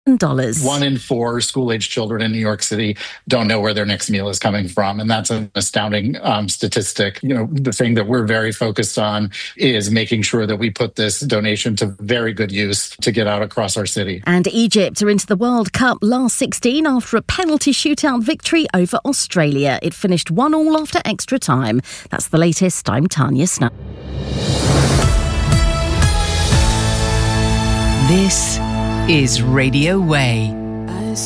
One in 4 school-age children in New York City don't know where their next meal is coming from. And that's an astounding statistic. The thing that we're very focused on is making sure that we put this donation to very good use to get out across our city. And Egypt are into the World Cup last 16 after a penalty shootout victory over Australia. It finished 1-1 after extra time. That's the latest. I'm Tanya Snow. This is Radio Way.